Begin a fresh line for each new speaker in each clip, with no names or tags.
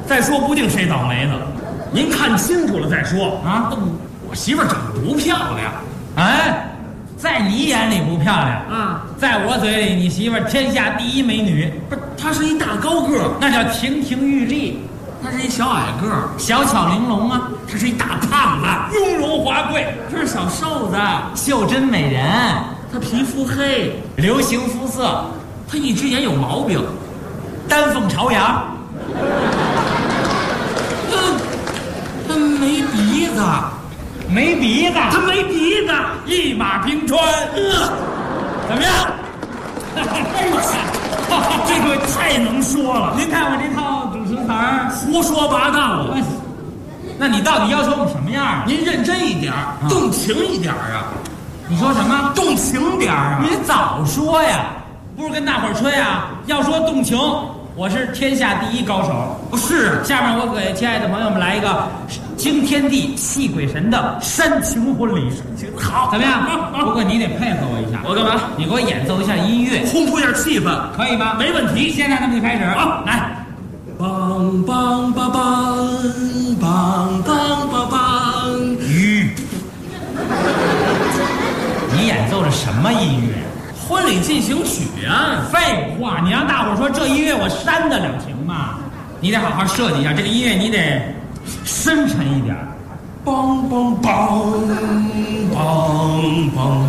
再说不定谁倒霉呢。您看清楚了再说
啊！
我媳妇儿长得不漂亮，
哎，在你眼里不漂亮
啊，
在我嘴里，你媳妇儿天下第一美女。
不是，她是一大高个儿，
那叫亭亭玉立；
她是一小矮个儿，
小巧玲珑啊；
她是一大胖子，
雍容华贵；
她是小瘦子，
袖珍美人；
她皮肤黑，
流行肤色；
她一只眼有毛病，
丹凤朝阳。
她没鼻子，
没鼻子，
她没鼻子，
一马平川。怎么样？
哎呦，这个太能说了。
您看我这套主持词儿，
胡说八道了。
那你到底要求我们什么样啊？
您认真一点，动情一点啊！
你说什么？
动情点啊！
你早说呀！不是跟大伙儿吹啊？要说动情，我是天下第一高手。
不是，
下面我给亲爱的朋友们来一个惊天地泣鬼神的煽情婚礼。
好，
怎么样？不过你得配合我一下。
我干嘛？
你给我演奏一下音乐，
烘托一下气氛，
可以吗？
没问题。
现在咱们就开始
啊！
来，
梆梆梆梆梆梆梆梆。
你演奏的什么音乐？
婚礼进行曲啊！
废话，你让大伙儿说这音乐我煽得了情吗？你得好好设计一下这个音乐，你得深沉一点。
梆梆梆梆梆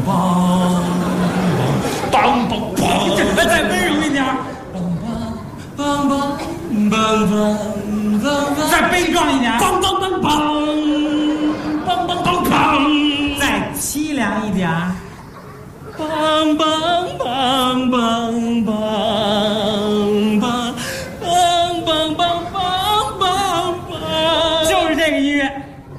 梆梆梆梆，
再温柔一点。
梆梆梆梆梆，
再悲壮一点。
梆梆梆梆梆梆梆梆，
再凄凉一点。
梆梆梆梆梆梆梆梆梆梆梆，
就是这个音乐，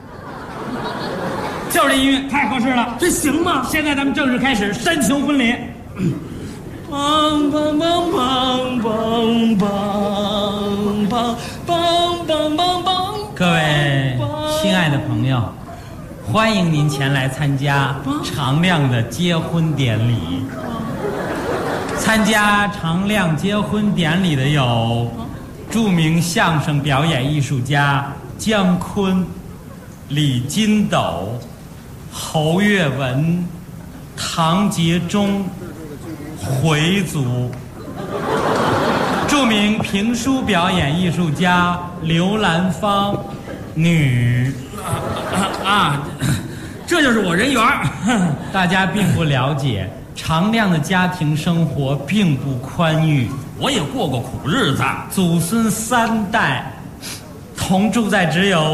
就是这音乐，太合适了。
这行吗？
现在咱们正式开始煽情婚礼。
梆梆梆梆梆梆梆梆梆梆梆。
各位亲爱的朋友，欢迎您前来参加常亮的结婚典礼。参加常亮结婚典礼的有著名相声表演艺术家姜昆、李金斗、侯月文、唐杰忠、回族；著名评书表演艺术家刘兰芳，女。
这就是我人缘。
大家并不了解，常亮的家庭生活并不宽裕，
我也过过苦日子，
祖孙3代同住在只有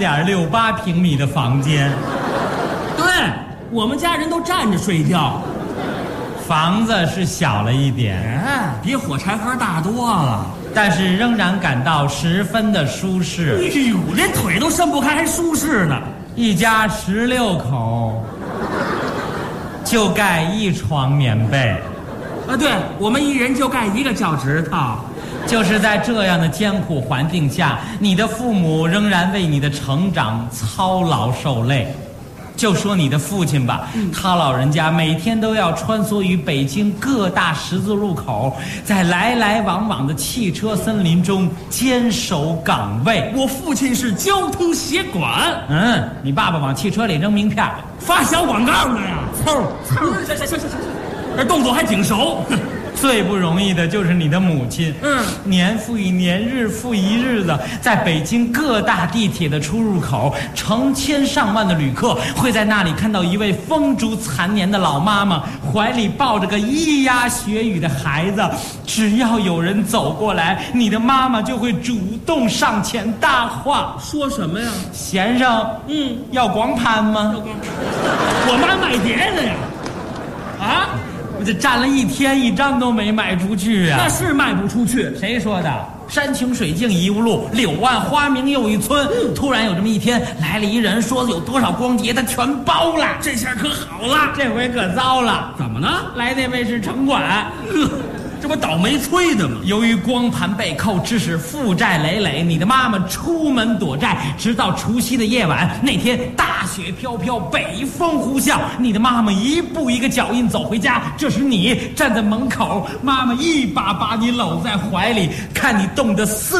3.68平米的房间。
对，我们家人都站着睡觉。
房子是小了一点，
比火柴盒大多了，
但是仍然感到十分的舒适。
哎呦，连腿都伸不开，还舒适呢。
一家16口，就盖1床棉被。
对，我们一人就盖1个脚趾头。
就是在这样的艰苦环境下，你的父母仍然为你的成长操劳受累。就说你的父亲吧，他老人家每天都要穿梭于北京各大十字路口，在来来往往的汽车森林中坚守岗位。
我父亲是交通协管。
你爸爸往汽车里扔名片，
发小广告呢呀。行，这动作还挺熟。
最不容易的就是你的母亲，年复一年，日复一日的，在北京各大地铁的出入口，成千上万的旅客会在那里看到一位风烛残年的老妈妈，怀里抱着个咿呀学语的孩子。只要有人走过来，你的妈妈就会主动上前搭话。
说什么呀？
先生，要光盘吗？
我妈卖碟的呀。
我这站了1天，1张都没卖出去啊！
那是卖不出去。
谁说的？山穷水尽疑无路，柳暗花明又一村。突然有这么一天，来了一人，说有多少光碟，他全包了。
这下可好了，
这回可糟了。
怎么了？
来那位是城管。
这不倒霉催的吗？
由于光盘被扣，致使负债累累，你的妈妈出门躲债，直到除夕的夜晚。那天大雪飘飘，北风呼啸，你的妈妈一步一个脚印走回家。这时你站在门口，妈妈一把把你搂在怀里，看你冻得